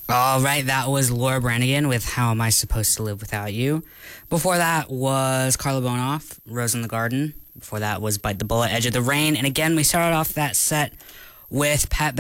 All right, that was Laura Branigan with How Am I Supposed to Live Without You. Before that was Carla Bonoff, Rose in the Garden. Before that was Bite the Bullet, Edge of the Rain. And again, we started off that set with Pat